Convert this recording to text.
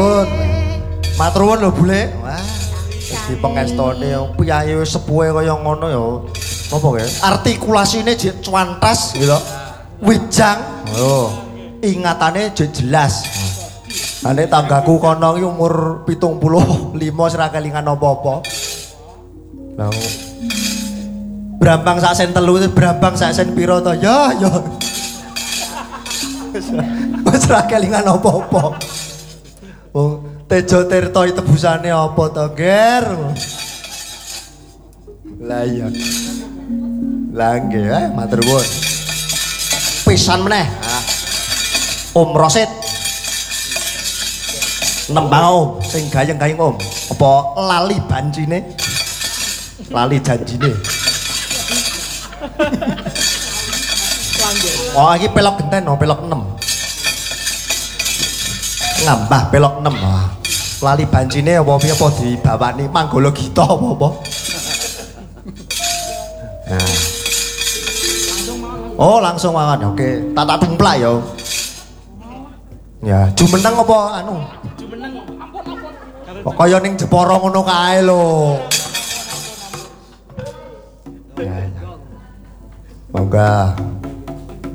Matur nuwun lho Bule. Wah. Dadi pengestone piyayi wis sepuhe kaya ngono ya. Apa ge? Artikulasine jek cuantas gitu. Wijang. Oh. Ingatane jek jelas. Ane tanggaku kono iki umur 75 ora kelingan apa-apa. Lah Brambang sak sen 3, Brambang sak sen pira to? Ya, ya. Wis ora kelingan apa-apa. Wong Tejo Tirta tebusane apa to, Ger? Lah iya. Lah nggih, matur nuwun. Pisan meneh. Om Rosid. Nembang Om, sing gayeng-gayeng Om. Apa lali bancine? Lali janjine. Oh, iki pelok genten, oh, pelok 6. Ngambah pelok 6. Wah. Lali bancine apa piye apa dibawani Manggala Gita apa-apa. Nah. Oh, langsung mawon. Oke, tak tumplak ya. Ya, jumeneng apa anu? Jumeneng. Kok kaya ning Jepara ngono kae lho. Ya. Monggo.